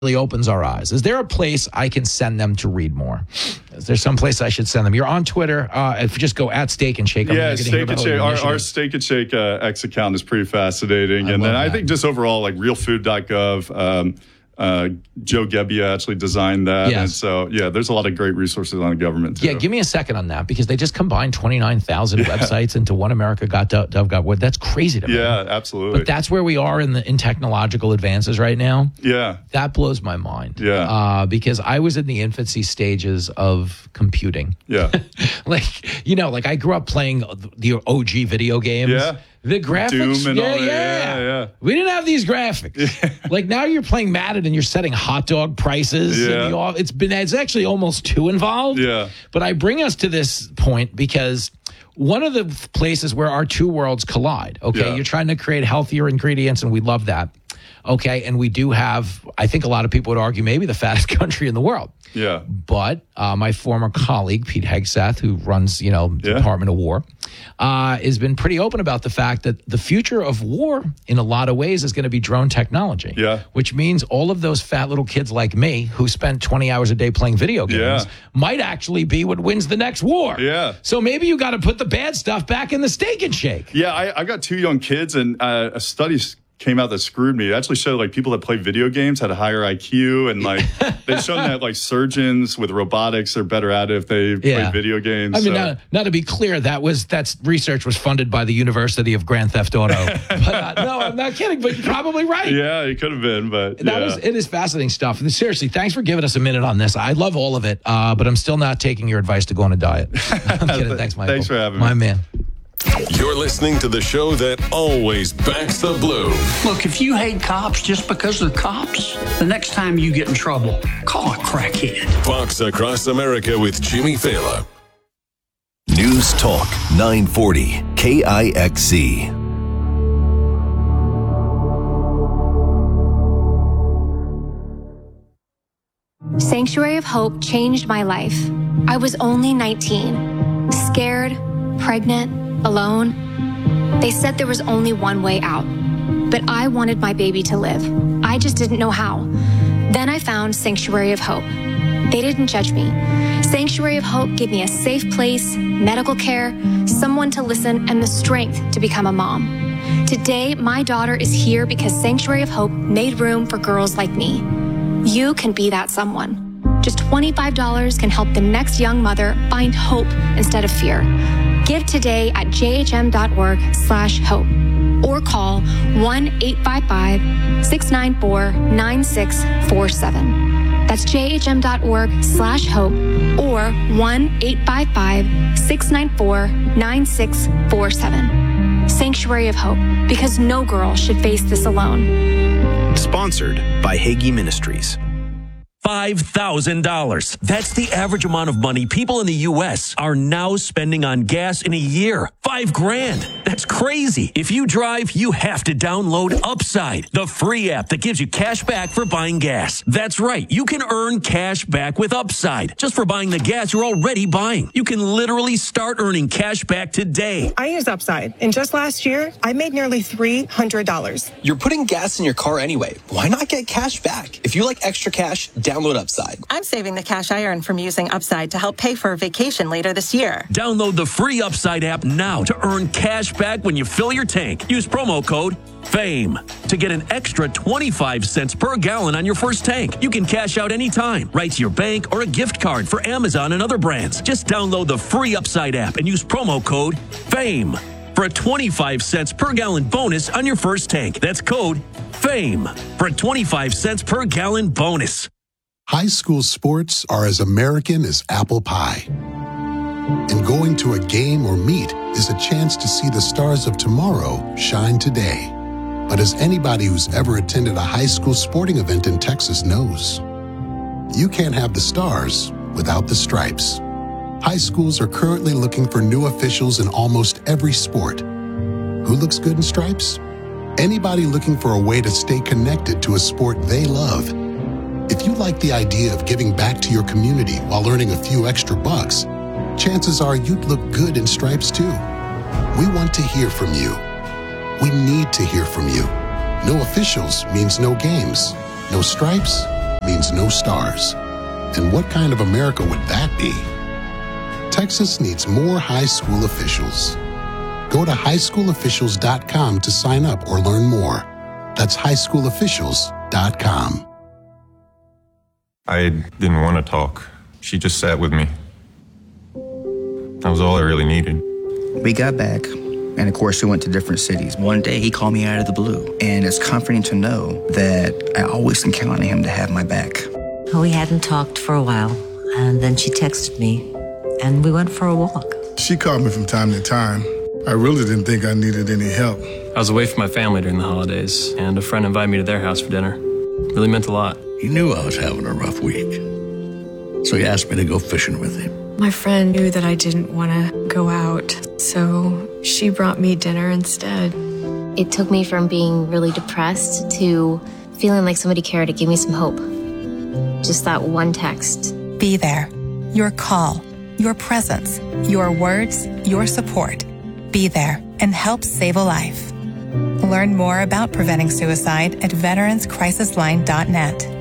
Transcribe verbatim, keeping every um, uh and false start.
really opens our eyes. Is there a place I can send them to read more? Is there some place I should send them? You're on Twitter. Uh, if you just go at Steak and Shake. Yeah, Steak and Shake. Our, our Steak and Shake uh, X account is pretty fascinating. I and then that. I think just overall, like real food dot gov, um, uh, Joe Gebbia actually designed that. Yes. And so, yeah, there's a lot of great resources on the government, too. Yeah, give me a second on that, because they just combined twenty-nine thousand yeah. websites into one America got Dove got what. That's crazy to me. Yeah, absolutely. But that's where we are in the in technological advances right now. Yeah. That blows my mind. Yeah. Uh, because I was in the infancy stages of computing. Yeah. Like, you know, like I grew up playing the O G video games. Yeah. The graphics, Doom and yeah, all that. yeah, yeah, yeah. We didn't have these graphics. Yeah. Like now, you're playing Madden and you're setting hot dog prices. Yeah. And all, it's been it's actually almost too involved. Yeah. But I bring us to this point because one of the places where our two worlds collide. Okay, yeah. You're trying to create healthier ingredients, and we love that. Okay, and we do have, I think a lot of people would argue, maybe the fattest country in the world. Yeah. But uh, my former colleague, Pete Hegseth, who runs, you know, yeah. Department of War, uh, has been pretty open about the fact that the future of war, in a lot of ways, is going to be drone technology. Yeah. Which means all of those fat little kids like me who spend twenty hours a day playing video games yeah. might actually be what wins the next war. Yeah. So maybe you got to put the bad stuff back in the Steak and Shake. Yeah, I, I got two young kids, and uh, a study came out that screwed me. It actually showed like people that play video games had a higher I Q, and like they showed that like surgeons with robotics are better at it if they yeah. play video games. I mean, so. now, now to be clear, that was that's research was funded by the University of Grand Theft Auto. But uh, no, I'm not kidding. But you're probably right. Yeah, it could have been, but that yeah. is it is fascinating stuff. And seriously, thanks for giving us a minute on this. I love all of it, uh, but I'm still not taking your advice to go on a diet. I'm kidding. Thanks, Michael. Thanks for having me, my me. man. You're listening to the show that always backs the blue. Look, if you hate cops just because they're cops, the next time you get in trouble, call a crackhead. Fox Across America with Jimmy Fallon. News Talk nine forty K I X C. Sanctuary of Hope changed my life. I was only nineteen, scared, pregnant, alone. They said there was only one way out, but I wanted my baby to live. I just didn't know how. Then I found Sanctuary of Hope. They didn't judge me. Sanctuary of Hope gave me a safe place, medical care, someone to listen, and the strength to become a mom. Today, my daughter is here because Sanctuary of Hope made room for girls like me. You can be that someone. Just twenty-five dollars can help the next young mother find hope instead of fear. Give today at jhm.org slash hope or call one eight five five, six nine four, nine six four seven. That's jhm.org slash hope or one eight five five, six nine four, nine six four seven. Sanctuary of Hope, because no girl should face this alone. Sponsored by Hagee Ministries. five thousand dollars. That's the average amount of money people in the U S are now spending on gas in a year. Five grand. That's crazy. If you drive, you have to download Upside, the free app that gives you cash back for buying gas. That's right. You can earn cash back with Upside just for buying the gas you're already buying. You can literally start earning cash back today. I use Upside, and just last year, I made nearly three hundred dollars. You're putting gas in your car anyway. Why not get cash back? If you like extra cash, download Upside. I'm saving the cash I earn from using Upside to help pay for a vacation later this year. Download the free Upside app now to earn cash back when you fill your tank. Use promo code FAME to get an extra twenty-five cents per gallon on your first tank. You can cash out anytime, right to your bank or a gift card for Amazon and other brands. Just download the free Upside app and use promo code FAME for a twenty-five cents per gallon bonus on your first tank. That's code FAME for a twenty-five cents per gallon bonus. High school sports are as American as apple pie. And going to a game or meet is a chance to see the stars of tomorrow shine today. But as anybody who's ever attended a high school sporting event in Texas knows, you can't have the stars without the stripes. High schools are currently looking for new officials in almost every sport. Who looks good in stripes? Anybody looking for a way to stay connected to a sport they love. If you like the idea of giving back to your community while earning a few extra bucks, chances are you'd look good in stripes too. We want to hear from you. We need to hear from you. No officials means no games. No stripes means no stars. And what kind of America would that be? Texas needs more high school officials. Go to high school officials dot com to sign up or learn more. That's high school officials dot com. I didn't want to talk. She just sat with me. That was all I really needed. We got back, and of course we went to different cities. One day he called me out of the blue, and it's comforting to know that I always can count on him to have my back. We hadn't talked for a while, and then she texted me, and we went for a walk. She called me from time to time. I really didn't think I needed any help. I was away from my family during the holidays, and a friend invited me to their house for dinner. It really meant a lot. He knew I was having a rough week, so he asked me to go fishing with him. My friend knew that I didn't want to go out, so she brought me dinner instead. It took me from being really depressed to feeling like somebody cared. It gave me some hope. Just that one text. Be there. Your call, your presence, your words, your support. Be there and help save a life. Learn more about preventing suicide at veterans crisis line dot net.